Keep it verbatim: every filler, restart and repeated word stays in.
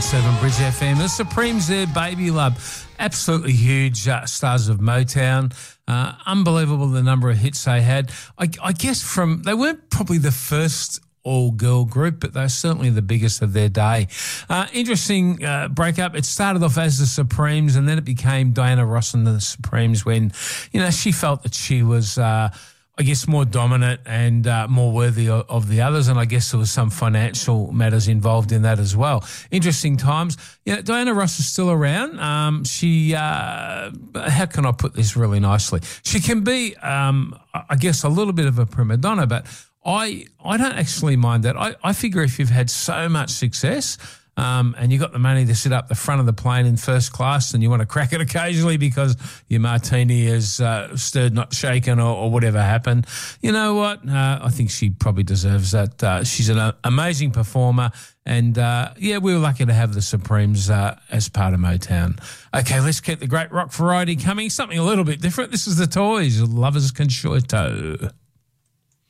seven Bridge F M. The Supremes there, Baby Love. Absolutely huge uh, stars of Motown. Uh, unbelievable the number of hits they had. I, I guess from, they weren't probably the first all-girl group, but they're certainly the biggest of their day. Uh, interesting uh, breakup. It started off as the Supremes and then it became Diana Ross and the Supremes when, you know, she felt that she was... Uh, I guess more dominant and uh, more worthy of, of the others, and I guess there was some financial matters involved in that as well. Interesting times. You know, Diana Ross is still around. Um, she, uh, how can I put this really nicely? She can be, um, I guess, a little bit of a prima donna, but I, I don't actually mind that. I, I figure if you've had so much success, Um, and you got the money to sit up the front of the plane in first class and you want to crack it occasionally because your martini is uh, stirred, not shaken, or, or whatever happened, you know what? Uh, I think she probably deserves that. Uh, she's an uh, amazing performer. And, uh, yeah, we were lucky to have the Supremes uh, as part of Motown. Okay, let's keep the great rock variety coming. Something a little bit different. This is the Toys, Lover's Concerto.